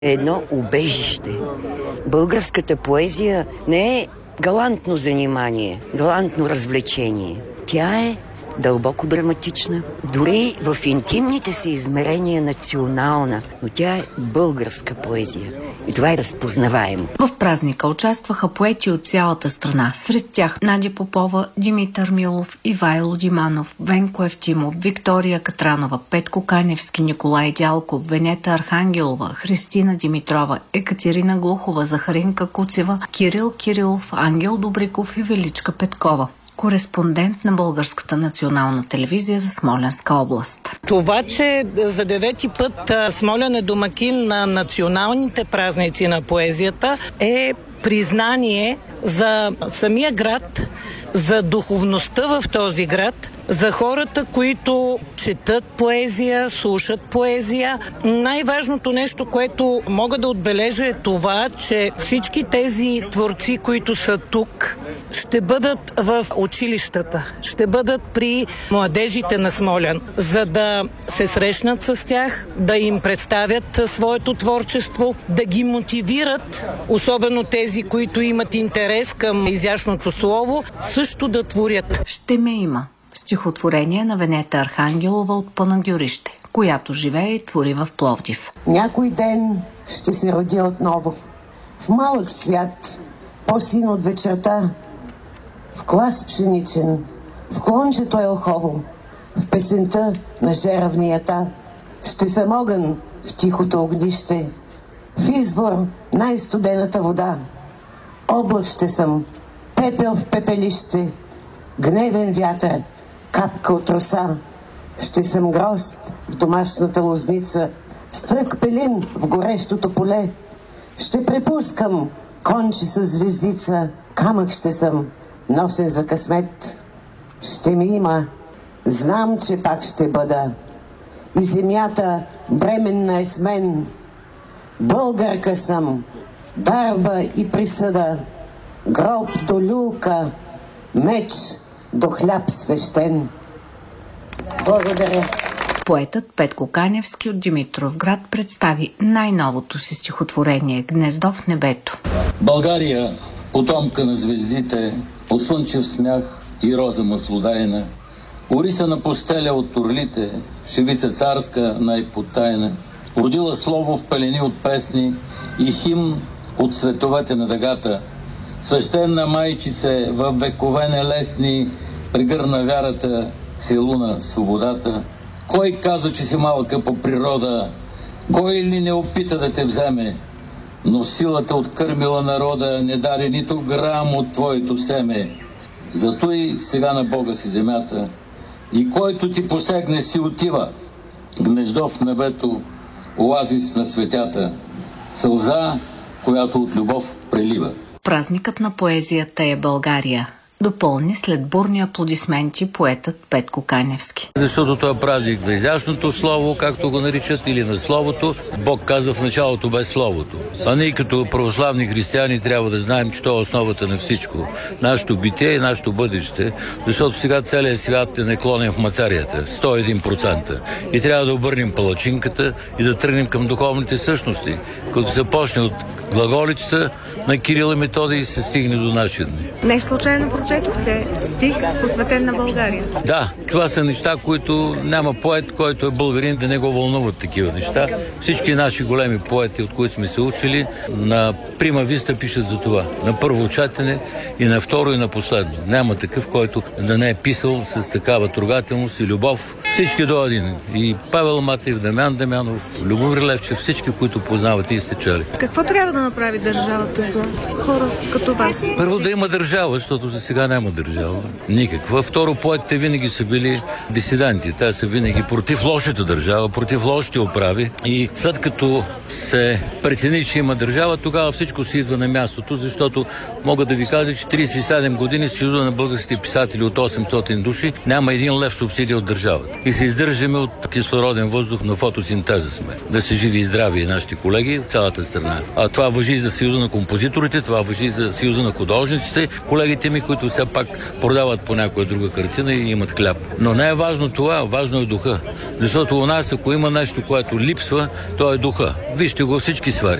едно убежище. Българската поезия не е галантно занимание, галантно развлечение. Тя е дълбоко драматична, дори в интимните си измерения национална, но тя е българска поезия. И това е разпознаваемо. В празника участваха поети от цялата страна. Сред тях Надя Попова, Димитър Милов, Ивайло Диманов, Венко Евтимов, Виктория Катранова, Петко Каневски, Николай Дялков, Венета Архангелова, Христина Димитрова, Екатерина Глухова, Захаринка Куцева, Кирил Кирилов, Ангел Добриков и Величка Петкова. Кореспондент на Българската национална телевизия за Смолянска област. Това, че за 9-ти път Смолян е домакин на националните празници на поезията, е признание за самия град, за духовността в този град, за хората, които четат поезия, слушат поезия. Най-важното нещо, което мога да отбележа, е това, че всички тези творци, които са тук, ще бъдат в училищата, ще бъдат при младежите на Смолян, за да се срещнат с тях, да им представят своето творчество, да ги мотивират, особено тези, които имат интерес към изящното слово, също да творят. Ще ме има. Стихотворение на Венета Архангелова от Панагюрище, която живее и твори в Пловдив. Някой ден ще се роди отново, в малък цвят, по-син от вечерта, в клас пшеничен, в клончето елхово, в песента на жеравнията. Ще съм огън в тихото огнище, в извор най-студената вода. Облак ще съм, пепел в пепелище, гневен вятър, капка от роса. Ще съм грозд в домашната лозница, стрък пелин в горещото поле. Ще препускам конче с звездица, камък ще съм, носен за късмет. Ще ми има, знам, че пак ще бъда. И земята бременна е с мен. Българка съм, дарба и присъда, гроб до люлка, меч до хляб свещен. Благодаря. Поетът Петко Каневски от Димитровград представи най-новото си стихотворение «Гнездо в небето». България, потомка на звездите, от слънчев смях и роза маслодайна, орисана постеля от орлите, шевица царска най-потайна, родила слово в пелени от песни и химн от световете на дъгата. Свещена майчице във векове нелесни, прегърна вярата, целуна свободата. Кой каза, че си малка по природа? Кой ли не опита да те вземе? Но силата откърмила народа, не даде нито грам от твоето семе. Зато и сега на Бога си земята. И който ти посегне, си отива. Гнездо в небето, оазис на цветята, сълза, която от любов прелива. Празникът на поезията е България. Допълни след бурни аплодисменти поетът Петко Каневски. Защото това е празник на изящното слово, както го наричат, или на словото. Бог казва: в началото бе словото. А ние като православни християни трябва да знаем, че това е основата на всичко. Нашето битие и нашето бъдеще. Защото сега целият свят е наклонен в материята. 101%. И трябва да обърнем палачинката и да тръгнем към духовните същности. Като се почне от глаголицата на Кирил и Методий и се стигне до нашия дни. Не случайно прочетохте стих, посветен на България. Да, това са неща, които няма поет, който е българин, да не го вълнуват такива неща. Всички наши големи поети, от които сме се учили, на прима виста пишат за това. На първо четене и на второ и на последно. Няма такъв, който да не е писал с такава трогателност и любов. Всички до един. И Павел Матеев, Дамян Дамянов, Любомир Левчев, всички, които познават и сте чели. Какво трябва да направи държавата за хора като вас? Първо да има държава, защото за сега няма държава. Никаква. Второ, поетите винаги са били дисиденти. Те са винаги против лошата държава, против лошите управи. И след като се прецени, че има държава, тогава всичко си идва на мястото, защото мога да ви кажа, че 37 години Съюза на българските писатели от 800 души няма един лев субсидия от държавата. И се издържаме от кислороден въздух, на фотосинтеза сме. Да се живи и здрави и нашите колеги в цялата страна. А това важи и за Съюза на композиторите, това важи и за Съюза на художниците, колегите ми, които все пак продават по някоя друга картина и имат хляб. Но не е важно това, важно е духа. Защото у нас, ако има нещо, което липсва, то е духа. Вижте го всички сфери.